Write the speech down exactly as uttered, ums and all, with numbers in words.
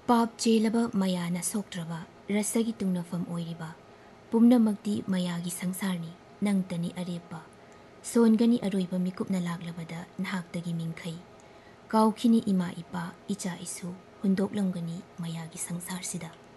पाप चेलबा मयाना सोक्ट्रबा रसगी तुंगनफम ओइरिबा पुम्नमक्ति मयागी संसारनी नंगतनी अरेपा सोनगनी अरोइबा मिकुपना लागलबदा नहाक्तगी मिंखै काउखिनी इमा इपा इचा इसु हुंदोकलमगनी मयागी संसारसिदा।